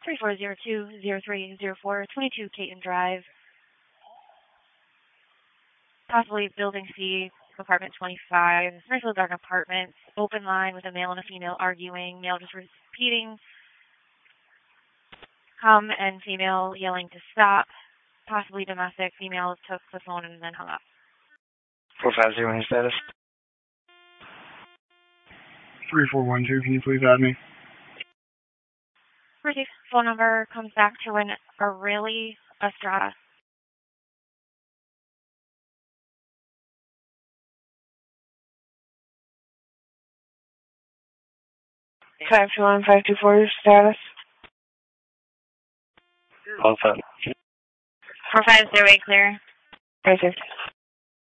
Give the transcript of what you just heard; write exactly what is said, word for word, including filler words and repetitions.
three four zero two zero three zero four, twenty-two Caton Drive. Possibly Building C, apartment twenty-five. Nice little dark apartment. Open line with a male and a female arguing. Male just repeating. Come and female yelling to stop. Possibly domestic. Female took the phone and then hung up. four five zero, any status? three four one two, can you please add me? Received. Phone number comes back to an Aurelie Estrada. five two one five two four, status? All set. four five zero eight, clear. Received.